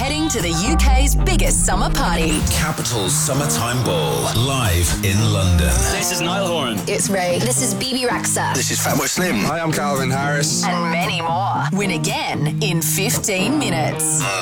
heading to the UK's biggest summer party. Capital Summertime Ball, live in London. This is Niall Horan. It's Ray. This is BB Rexa. This is Fatboy Slim. Hi, I'm Calvin Harris. And many more. Win again in 15 minutes.